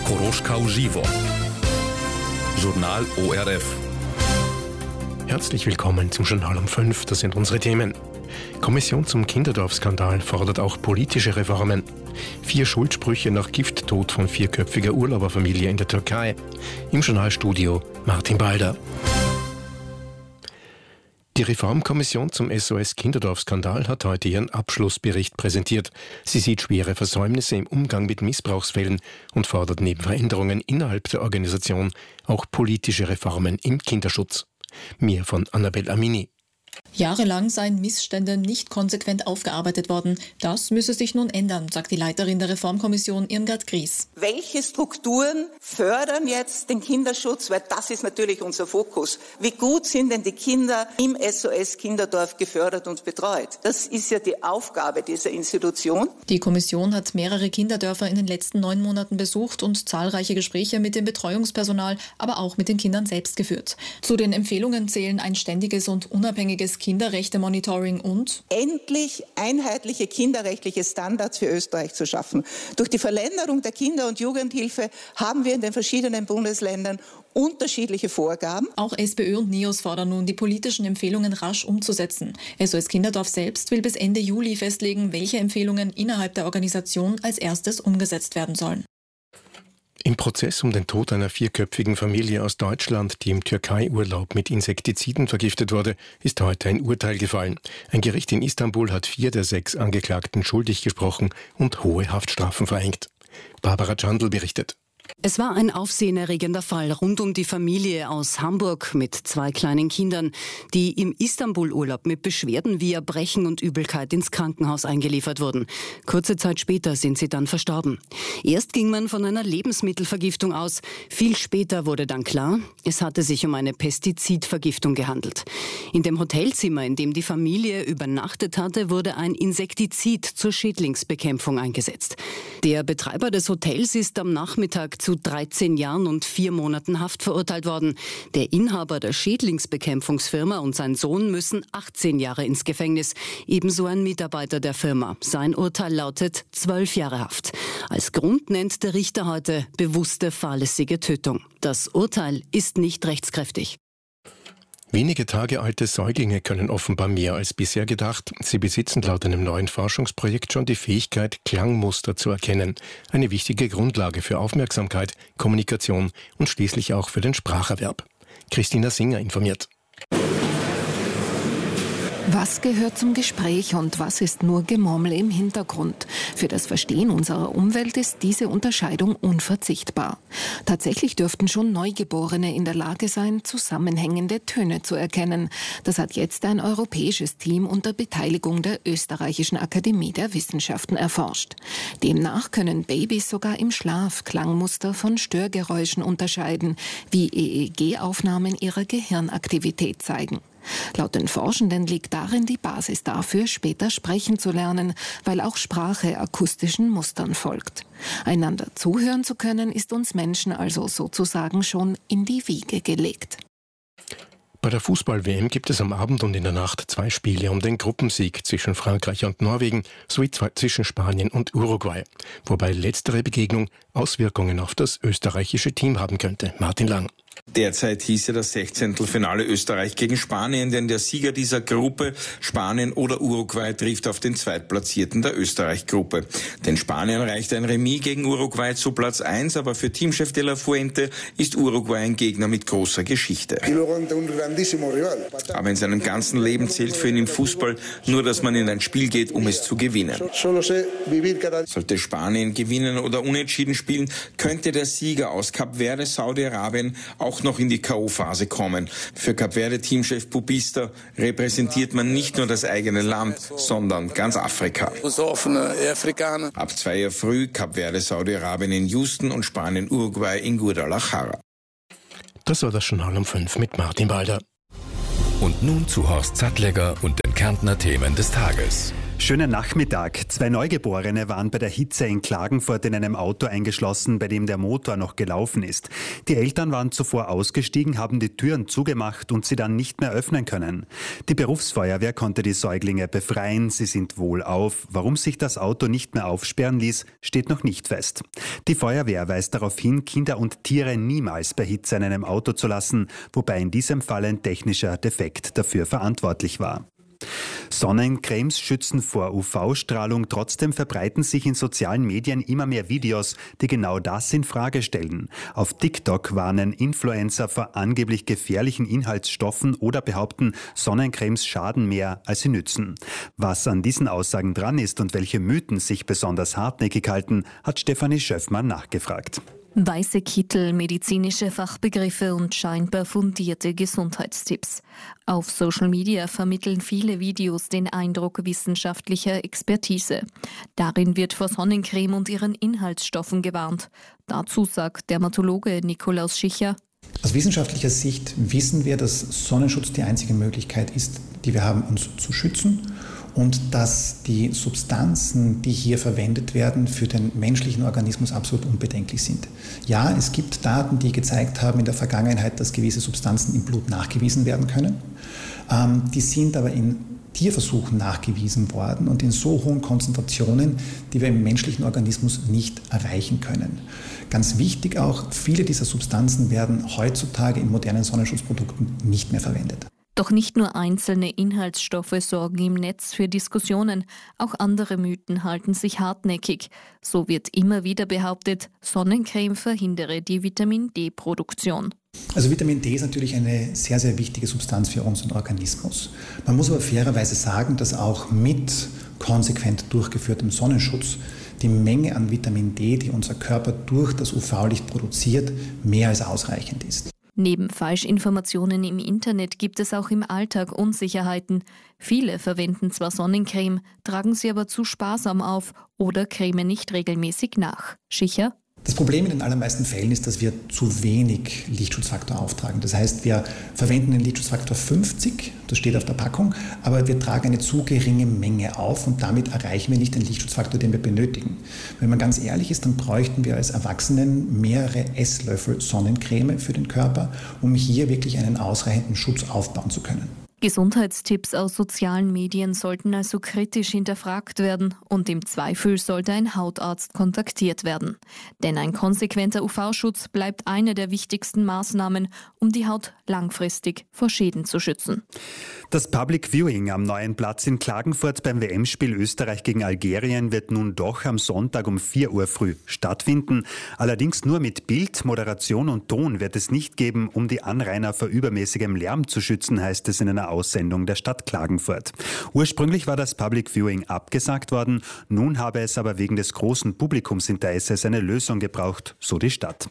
Koroška uživo. Journal ORF. Herzlich willkommen zum Journal um 5. Das sind unsere Themen. Kommission zum Kinderdorfskandal fordert auch politische Reformen. 4 Schuldsprüche nach Gifttod von 4-köpfiger Urlauberfamilie in der Türkei. Im Journalstudio Martin Balder. Die Reformkommission zum SOS-Kinderdorfskandal hat heute ihren Abschlussbericht präsentiert. Sie sieht schwere Versäumnisse im Umgang mit Missbrauchsfällen und fordert neben Veränderungen innerhalb der Organisation auch politische Reformen im Kinderschutz. Mehr von Annabel Amini. Jahrelang seien Missstände nicht konsequent aufgearbeitet worden. Das müsse sich nun ändern, sagt die Leiterin der Reformkommission Irmgard Gries. Welche Strukturen fördern jetzt den Kinderschutz? Weil das ist natürlich unser Fokus. Wie gut sind denn die Kinder im SOS Kinderdorf gefördert und betreut? Das ist ja die Aufgabe dieser Institution. Die Kommission hat mehrere Kinderdörfer in den letzten 9 Monaten besucht und zahlreiche Gespräche mit dem Betreuungspersonal, aber auch mit den Kindern selbst geführt. Zu den Empfehlungen zählen ein ständiges und unabhängiges Kinderrechte-Monitoring und endlich einheitliche kinderrechtliche Standards für Österreich zu schaffen. Durch die Verländerung der Kinder- und Jugendhilfe haben wir in den verschiedenen Bundesländern unterschiedliche Vorgaben. Auch SPÖ und NEOS fordern nun, die politischen Empfehlungen rasch umzusetzen. SOS Kinderdorf selbst will bis Ende Juli festlegen, welche Empfehlungen innerhalb der Organisation als erstes umgesetzt werden sollen. Im Prozess um den Tod einer 4-köpfigen Familie aus Deutschland, die im Türkei-Urlaub mit Insektiziden vergiftet wurde, ist heute ein Urteil gefallen. Ein Gericht in Istanbul hat 4 der 6 Angeklagten schuldig gesprochen und hohe Haftstrafen verhängt. Barbara Chandl berichtet. Es war ein aufsehenerregender Fall rund um die Familie aus Hamburg mit 2 kleinen Kindern, die im Istanbul-Urlaub mit Beschwerden wie Erbrechen und Übelkeit ins Krankenhaus eingeliefert wurden. Kurze Zeit später sind sie dann verstorben. Erst ging man von einer Lebensmittelvergiftung aus. Viel später wurde dann klar, es hatte sich um eine Pestizidvergiftung gehandelt. In dem Hotelzimmer, in dem die Familie übernachtet hatte, wurde ein Insektizid zur Schädlingsbekämpfung eingesetzt. Der Betreiber des Hotels ist am Nachmittag zu 13 Jahren und 4 Monaten Haft verurteilt worden. Der Inhaber der Schädlingsbekämpfungsfirma und sein Sohn müssen 18 Jahre ins Gefängnis. Ebenso ein Mitarbeiter der Firma. Sein Urteil lautet 12 Jahre Haft. Als Grund nennt der Richter heute bewusste fahrlässige Tötung. Das Urteil ist nicht rechtskräftig. Wenige Tage alte Säuglinge können offenbar mehr als bisher gedacht. Sie besitzen laut einem neuen Forschungsprojekt schon die Fähigkeit, Klangmuster zu erkennen. Eine wichtige Grundlage für Aufmerksamkeit, Kommunikation und schließlich auch für den Spracherwerb. Christina Singer informiert. Was gehört zum Gespräch und was ist nur Gemurmel im Hintergrund? Für das Verstehen unserer Umwelt ist diese Unterscheidung unverzichtbar. Tatsächlich dürften schon Neugeborene in der Lage sein, zusammenhängende Töne zu erkennen. Das hat jetzt ein europäisches Team unter Beteiligung der Österreichischen Akademie der Wissenschaften erforscht. Demnach können Babys sogar im Schlaf Klangmuster von Störgeräuschen unterscheiden, wie EEG-Aufnahmen ihrer Gehirnaktivität zeigen. Laut den Forschenden liegt darin die Basis dafür, später sprechen zu lernen, weil auch Sprache akustischen Mustern folgt. Einander zuhören zu können, ist uns Menschen also sozusagen schon in die Wiege gelegt. Bei der Fußball-WM gibt es am Abend und in der Nacht 2 Spiele um den Gruppensieg zwischen Frankreich und Norwegen sowie 2 zwischen Spanien und Uruguay. Wobei letztere Begegnung Auswirkungen auf das österreichische Team haben könnte. Martin Lang. Derzeit hieße das 16. Österreich gegen Spanien, denn der Sieger dieser Gruppe, Spanien oder Uruguay, trifft auf den Zweitplatzierten der Österreich-Gruppe. Denn Spanien reicht ein Remis gegen Uruguay zu Platz 1, aber für Teamchef De La Fuente ist Uruguay ein Gegner mit großer Geschichte. Aber in seinem ganzen Leben zählt für ihn im Fußball nur, dass man in ein Spiel geht, um es zu gewinnen. Sollte Spanien gewinnen oder unentschieden spielen, könnte der Sieger aus Kap Verde, Saudi-Arabien, auch noch in die K.O.-Phase kommen. Für Kap Verde-Teamchef Pupista repräsentiert man nicht nur das eigene Land, sondern ganz Afrika. Ab 2 Uhr früh Kap Verde, Saudi-Arabien in Houston und Spanien, Uruguay in Guadalajara. Das war das Journal um 5 mit Martin Balder. Und nun zu Horst Sattlegger und den Kärntner Themen des Tages. Schönen Nachmittag. 2 Neugeborene waren bei der Hitze in Klagenfurt in einem Auto eingeschlossen, bei dem der Motor noch gelaufen ist. Die Eltern waren zuvor ausgestiegen, haben die Türen zugemacht und sie dann nicht mehr öffnen können. Die Berufsfeuerwehr konnte die Säuglinge befreien. Sie sind wohlauf. Warum sich das Auto nicht mehr aufsperren ließ, steht noch nicht fest. Die Feuerwehr weist darauf hin, Kinder und Tiere niemals bei Hitze in einem Auto zu lassen, wobei in diesem Fall ein technischer Defekt dafür verantwortlich war. Sonnencremes schützen vor UV-Strahlung, trotzdem verbreiten sich in sozialen Medien immer mehr Videos, die genau das in Frage stellen. Auf TikTok warnen Influencer vor angeblich gefährlichen Inhaltsstoffen oder behaupten, Sonnencremes schaden mehr, als sie nützen. Was an diesen Aussagen dran ist und welche Mythen sich besonders hartnäckig halten, hat Stefanie Schöffmann nachgefragt. Weiße Kittel, medizinische Fachbegriffe und scheinbar fundierte Gesundheitstipps. Auf Social Media vermitteln viele Videos den Eindruck wissenschaftlicher Expertise. Darin wird vor Sonnencreme und ihren Inhaltsstoffen gewarnt. Dazu sagt Dermatologe Nikolaus Schicher: Aus wissenschaftlicher Sicht wissen wir, dass Sonnenschutz die einzige Möglichkeit ist, die wir haben, uns zu schützen. Und dass die Substanzen, die hier verwendet werden, für den menschlichen Organismus absolut unbedenklich sind. Ja, es gibt Daten, die gezeigt haben in der Vergangenheit, dass gewisse Substanzen im Blut nachgewiesen werden können. Die sind aber in Tierversuchen nachgewiesen worden und in so hohen Konzentrationen, die wir im menschlichen Organismus nicht erreichen können. Ganz wichtig auch, viele dieser Substanzen werden heutzutage in modernen Sonnenschutzprodukten nicht mehr verwendet. Doch nicht nur einzelne Inhaltsstoffe sorgen im Netz für Diskussionen, auch andere Mythen halten sich hartnäckig. So wird immer wieder behauptet, Sonnencreme verhindere die Vitamin-D-Produktion. Also Vitamin D ist natürlich eine sehr, sehr wichtige Substanz für unseren Organismus. Man muss aber fairerweise sagen, dass auch mit konsequent durchgeführtem Sonnenschutz die Menge an Vitamin D, die unser Körper durch das UV-Licht produziert, mehr als ausreichend ist. Neben Falschinformationen im Internet gibt es auch im Alltag Unsicherheiten. Viele verwenden zwar Sonnencreme, tragen sie aber zu sparsam auf oder cremen nicht regelmäßig nach. Schicher? Das Problem in den allermeisten Fällen ist, dass wir zu wenig Lichtschutzfaktor auftragen. Das heißt, wir verwenden den Lichtschutzfaktor 50, das steht auf der Packung, aber wir tragen eine zu geringe Menge auf und damit erreichen wir nicht den Lichtschutzfaktor, den wir benötigen. Wenn man ganz ehrlich ist, dann bräuchten wir als Erwachsenen mehrere Esslöffel Sonnencreme für den Körper, um hier wirklich einen ausreichenden Schutz aufbauen zu können. Gesundheitstipps aus sozialen Medien sollten also kritisch hinterfragt werden und im Zweifel sollte ein Hautarzt kontaktiert werden. Denn ein konsequenter UV-Schutz bleibt eine der wichtigsten Maßnahmen, um die Haut langfristig vor Schäden zu schützen. Das Public Viewing am Neuen Platz in Klagenfurt beim WM-Spiel Österreich gegen Algerien wird nun doch am Sonntag um 4 Uhr früh stattfinden. Allerdings nur mit Bild, Moderation und Ton wird es nicht geben, um die Anrainer vor übermäßigem Lärm zu schützen, heißt es in einer Aussendung der Stadt Klagenfurt. Ursprünglich war das Public Viewing abgesagt worden, nun habe es aber wegen des großen Publikumsinteresses eine Lösung gebraucht, so die Stadt.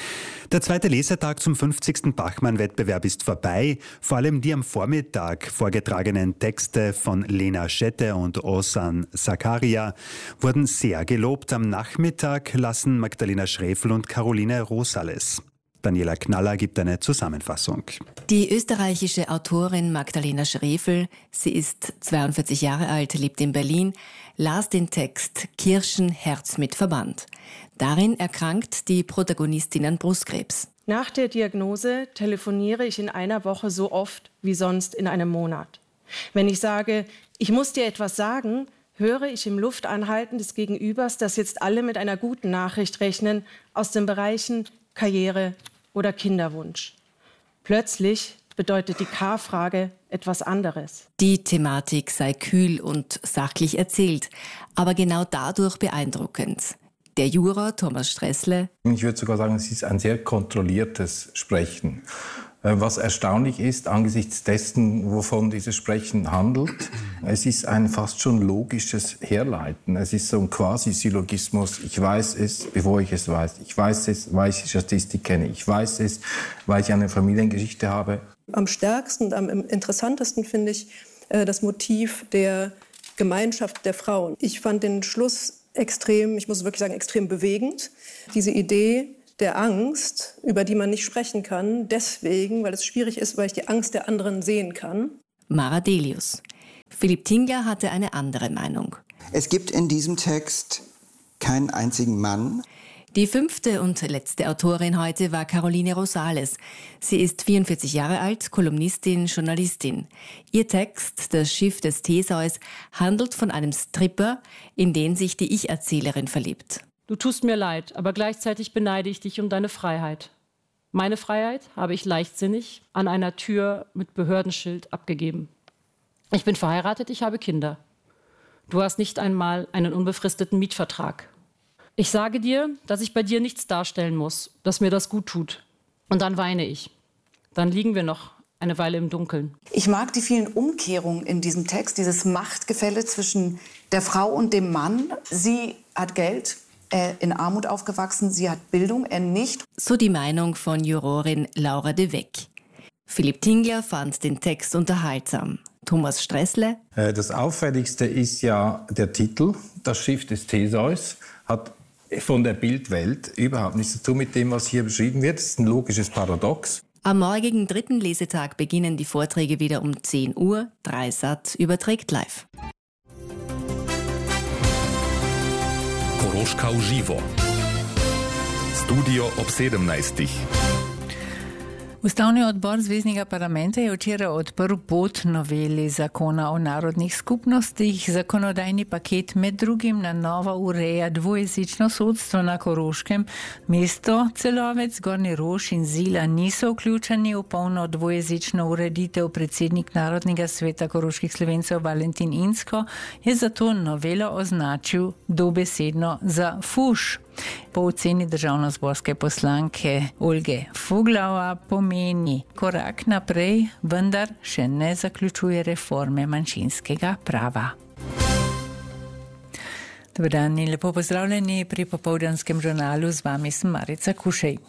Der zweite Lesetag zum 50. Bachmann-Wettbewerb ist vorbei. Vor allem die am Vormittag vorgetragenen Texte von Lena Schette und Ozan Zakaria wurden sehr gelobt. Am Nachmittag lassen Magdalena Schrefl und Caroline Rosales. Daniela Knaller gibt eine Zusammenfassung. Die österreichische Autorin Magdalena Schrefl, sie ist 42 Jahre alt, lebt in Berlin, las den Text Kirschen, Herz mit Verband. Darin erkrankt die Protagonistin an Brustkrebs. Nach der Diagnose telefoniere ich in einer Woche so oft wie sonst in einem Monat. Wenn ich sage, ich muss dir etwas sagen, höre ich im Luftanhalten des Gegenübers, dass jetzt alle mit einer guten Nachricht rechnen aus den Bereichen Karriere oder Kinderwunsch. Plötzlich bedeutet die K-Frage etwas anderes. Die Thematik sei kühl und sachlich erzählt, aber genau dadurch beeindruckend. Der Juror Thomas Stressle. Ich würde sogar sagen, es ist ein sehr kontrolliertes Sprechen. Was erstaunlich ist, angesichts dessen, wovon dieses Sprechen handelt, es ist ein fast schon logisches Herleiten. Es ist so ein Quasi-Syllogismus. Ich weiß es, bevor ich es weiß. Ich weiß es, weil ich die Statistik kenne. Ich weiß es, weil ich eine Familiengeschichte habe. Am stärksten und am interessantesten finde ich das Motiv der Gemeinschaft der Frauen. Ich fand den Schluss extrem, ich muss wirklich sagen, extrem bewegend. Diese Idee der Angst, über die man nicht sprechen kann, deswegen, weil es schwierig ist, weil ich die Angst der anderen sehen kann. Mara Delius. Philipp Tingler hatte eine andere Meinung. Es gibt in diesem Text keinen einzigen Mann. Die 5. und letzte Autorin heute war Caroline Rosales. Sie ist 44 Jahre alt, Kolumnistin, Journalistin. Ihr Text, Das Schiff des Theseus, handelt von einem Stripper, in den sich die Ich-Erzählerin verliebt. Du tust mir leid, aber gleichzeitig beneide ich dich um deine Freiheit. Meine Freiheit habe ich leichtsinnig an einer Tür mit Behördenschild abgegeben. Ich bin verheiratet, ich habe Kinder. Du hast nicht einmal einen unbefristeten Mietvertrag. Ich sage dir, dass ich bei dir nichts darstellen muss, dass mir das gut tut. Und dann weine ich. Dann liegen wir noch eine Weile im Dunkeln. Ich mag die vielen Umkehrungen in diesem Text, dieses Machtgefälle zwischen der Frau und dem Mann. Sie hat Geld, er in Armut aufgewachsen, sie hat Bildung, er nicht. So die Meinung von Jurorin Laura de Weck. Philipp Tingler fand den Text unterhaltsam. Thomas Stressle. Das Auffälligste ist ja der Titel, Das Schiff des Theseus, hat von der Bildwelt überhaupt nichts zu tun mit dem, was hier beschrieben wird. Das ist ein logisches Paradox. Am morgigen 3. Lesetag beginnen die Vorträge wieder um 10 Uhr. Dreisat überträgt live. Koroška uživo. Studio ob 17. Ustavni odbor Zveznega parlamenta je včeraj odprl pot noveli zakona o narodnih skupnostih. Zakonodajni paket med drugim na novo ureja dvojezično sodstvo na Koroškem. Mesto Celovec, Gornji Rož in Zila niso vključeni v polno dvojezično ureditev. Predsednik Narodnega sveta koroških Slovencev Valentin Incko je zato novelo označil dobesedno za fuš. Po oceni državnozborske poslanke Olge Fuglava pomeni korak naprej, vendar še ne zaključuje reforme manjšinskega prava. Dober dan in lepo pozdravljeni pri popoldanskem žurnalu, z vami sem Marica Kušej.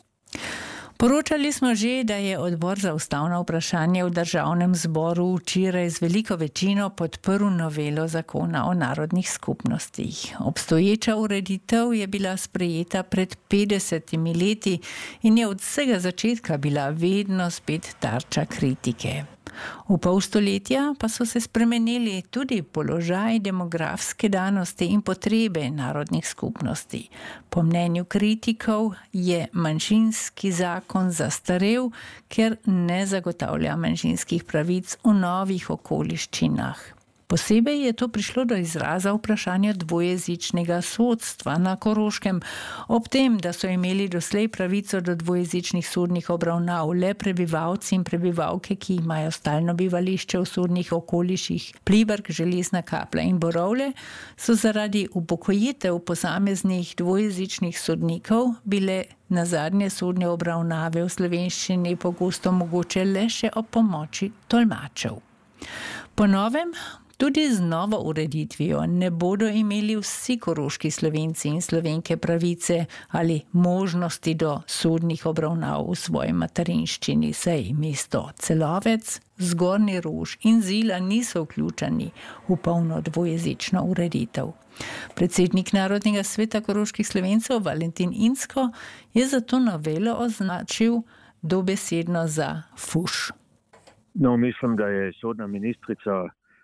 Poročali smo že, da je odbor za ustavna vprašanja v državnem zboru včeraj z veliko večino podprl novelo zakona o narodnih skupnostih. Obstoječa ureditev je bila sprejeta pred 50 leti in je od vsega začetka bila vedno spet tarča kritike. V pol stoletja pa so se spremenili tudi položaj, demografske danosti in potrebe narodnih skupnosti. Po mnenju kritikov je manjšinski zakon zastarel, ker ne zagotavlja manjšinskih pravic v novih okoliščinah. Posebej je to prišlo do izraza vprašanja dvojezičnega sodstva na Koroškem. Ob tem, da so imeli doslej pravico do dvojezičnih sodnih obravnav le prebivalci in prebivalke, ki imajo stalno bivališče v sodnih okoliših Pliberk, Železna Kapla in Borovle, so zaradi upokojitev posameznih dvojezičnih sodnikov bile nazadnje sodne obravnave v slovenščini pogosto mogoče le še ob pomoči tolmačev. Po novem, tudi z novo ureditvijo ne bodo imeli vsi koroški Slovenci in Slovenke pravice ali možnosti do sodnih obravnav v svoji materinščini, saj mesto Celovec, Zgornji Rož in Zila niso vključeni v polno dvojezično ureditev. Predsednik Narodnega sveta koroških Slovencev Valentin Incko je zato novelo označil dobesedno za fuš. No, mislim, da je sodna ministrica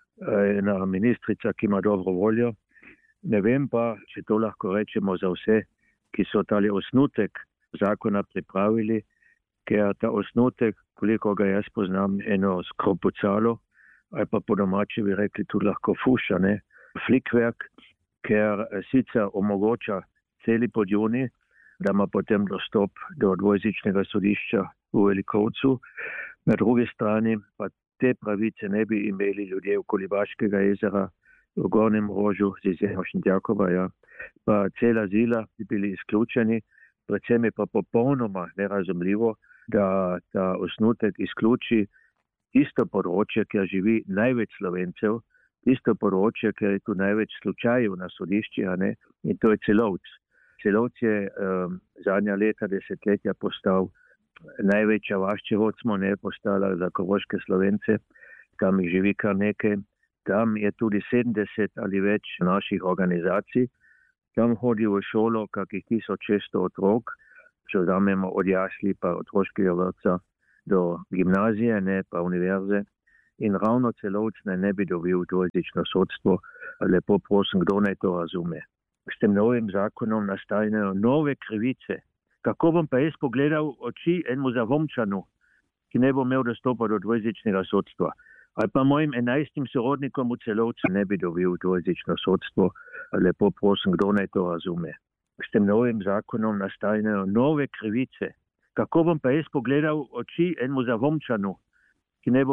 ena ministrica, ki ima dobro voljo. Ne vem pa, če to lahko rečemo za vse, ki so tali osnutek zakona pripravili, ker ta osnutek, koliko ga jaz poznam, eno skropucalo, ali pa po domači bi rekli tudi lahko fuša, ne, flikwerk, ker sicer omogoča celi podjuni, da ima potem dostop do dvojezičnega sodišča v Velikovcu. Na drugi strani pa te pravice ne bi imeli ljudje okoli Baškega jezera, v Gornjem Rožu, z izjemo Šentjakova, ja. Pa cela Zila bi bili izključeni, predvsem je pa popolnoma nerazumljivo, da ta osnutek izključi isto področje, kjer živi največ Slovencev, isto področje, kjer je tu največ slučajev na sodiščih, ne, in to je Celovec. Celovec je zadnja leta, desetletja postal največja vašča, smo ne postala za koroške Slovence, tam jih živi kar nekaj. Tam je tudi 70 ali več naših organizacij. Tam hodi v šolo kakih 1600 otrok, če vzamemo od jasli pa otroškega vrtca do gimnazije, ne pa univerze. in ravno celovčne ne bi dobil dvojezično sodstvo. Lepo prosim, kdo naj to razume. S tem novim zakonom nastajajo nove krivice. Kako bom pa jaz pogledal oči enemu Zavomčanu, ki ne bo imel dostopa do dvojezičnega sodstva? Ali pa mojim 11 sorodnikom v Celovcu ne bi dobil dvojezično sodstvo? Lepo prosim, kdo naj to razume. S tem novim zakonom nastajajo nove krivice. Kako bom pa jaz pogledal oči enemu Zavomčanu, ki ne bo